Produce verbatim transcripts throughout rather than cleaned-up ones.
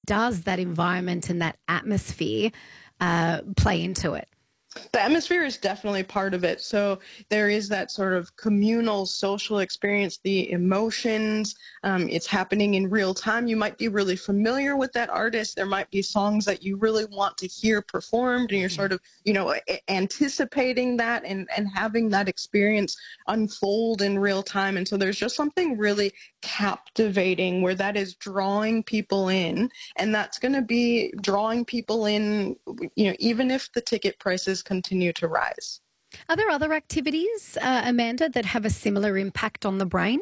does that environment and that atmosphere uh, play into it? The atmosphere is definitely part of it. So there is that sort of communal social experience, the emotions. Um, it's happening in real time. You might be really familiar with that artist. There might be songs that you really want to hear performed, and you're sort of, you know, a- anticipating that and, and having that experience unfold in real time. And so there's just something really captivating where that is drawing people in, and that's going to be drawing people in, you know, even if the ticket prices continue to rise. Are there other activities, uh, Amanda, that have a similar impact on the brain?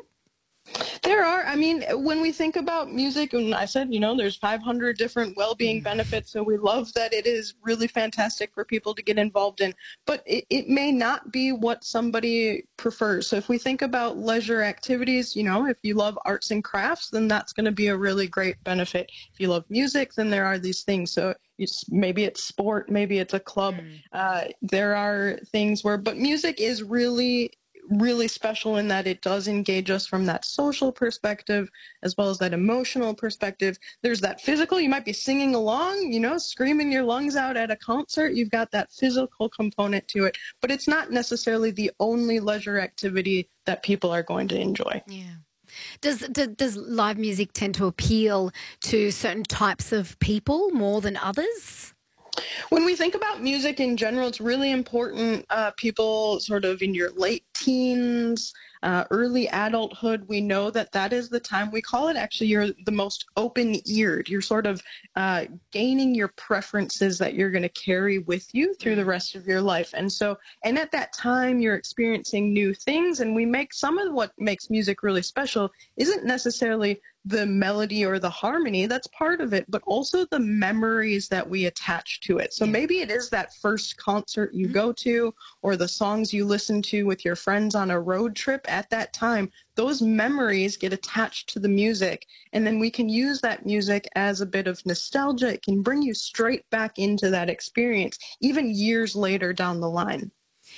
There are. I mean, when we think about music, and I said, you know, there's five hundred different well-being benefits, so we love that it is really fantastic for people to get involved in, but it, it may not be what somebody prefers. So if we think about leisure activities, you know, if you love arts and crafts, then that's going to be a really great benefit. If you love music, then there are these things. So it's, maybe it's sport, maybe it's a club. Mm. Uh, there are things where, but music is really really special in that it does engage us from that social perspective as well as that emotional perspective. There's that physical. You might be singing along, you know, screaming your lungs out at a concert. You've got that physical component to it, but it's not necessarily the only leisure activity that people are going to enjoy. Yeah. Does, does does live music tend to appeal to certain types of people more than others? When we think about music in general, it's really important. Uh, people sort of in your late teens, uh, early adulthood, we know that that is the time, we call it actually, you're the most open-eared. You're sort of uh, gaining your preferences that you're going to carry with you through the rest of your life. And so, and at that time, you're experiencing new things. And we make some of what makes music really special isn't necessarily the melody or the harmony, that's part of it, but also the memories that we attach to it. So Yeah. maybe it is that first concert you Mm-hmm. go to, or the songs you listen to with your friends on a road trip at that time. Those memories get attached to the music, and then we can use that music as a bit of nostalgia. It can bring you straight back into that experience, even years later down the line.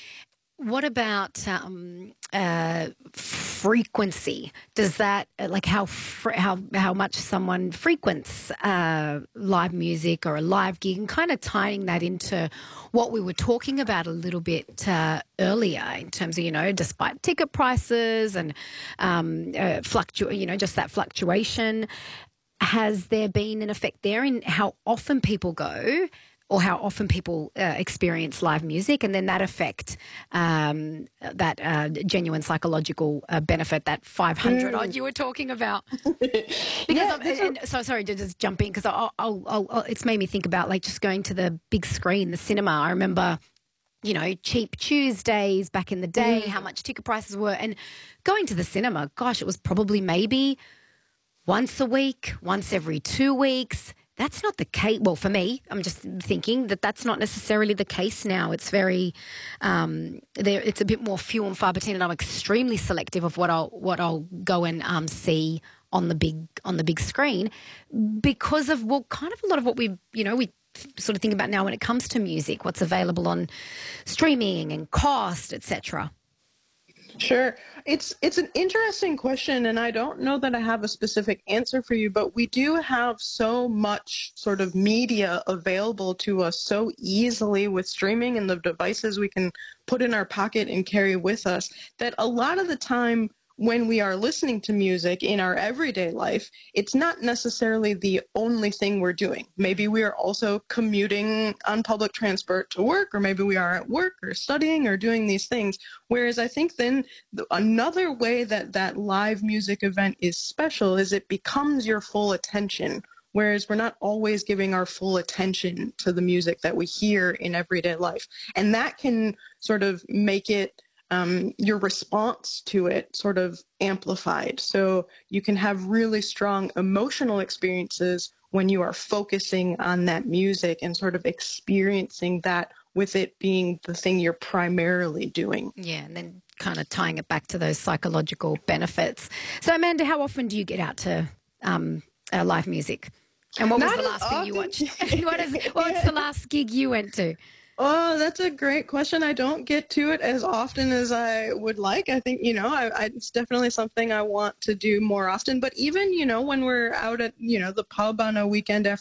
What about um, uh, frequency? Does that, like how fre- how how much someone frequents uh, live music or a live gig, and kind of tying that into what we were talking about a little bit uh, earlier in terms of, you know, despite ticket prices and um, uh, fluctu- you know, just that fluctuation, has there been an effect there in how often people go, or how often people uh, experience live music, and then that effect, um, that uh, genuine psychological uh, benefit, that five hundred odd you were talking about? Because Yeah, I'm, these are- and, so sorry to just jump in, because I'll, I'll, I'll, I'll, it's made me think about like just going to the big screen, the cinema. I remember, you know, cheap Tuesdays back in the day, how much ticket prices were, and going to the cinema, gosh, it was probably maybe once a week, once every two weeks. That's not the case. Well, for me, I'm just thinking that that's not necessarily the case now. It's very, um, there. It's a bit more few and far between, and I'm extremely selective of what I'll what I'll go and um, see on the big on the big screen, because of, well, kind of a lot of what we you know we sort of think about now when it comes to music, what's available on streaming and cost, et cetera. Sure. It's it's an interesting question, and I don't know that I have a specific answer for you, but we do have so much sort of media available to us so easily with streaming and the devices we can put in our pocket and carry with us, that a lot of the time when we are listening to music in our everyday life, it's not necessarily the only thing we're doing. Maybe we are also commuting on public transport to work, or maybe we are at work or studying or doing these things. Whereas I think then the, another way that that live music event is special is it becomes your full attention. Whereas we're not always giving our full attention to the music that we hear in everyday life. And that can sort of make it Um, your response to it sort of amplified. So you can have really strong emotional experiences when you are focusing on that music and sort of experiencing that with it being the thing you're primarily doing. Yeah, and then kind of tying it back to those psychological benefits. So, Amanda, how often do you get out to um, uh, live music? And what was Not the as last thing you often. watched? what is, what's the last gig you went to? Oh, that's a great question. I don't get to it as often as I would like. I think, you know, I, I, it's definitely something I want to do more often. But even, you know, when we're out at, you know, the pub on a weekend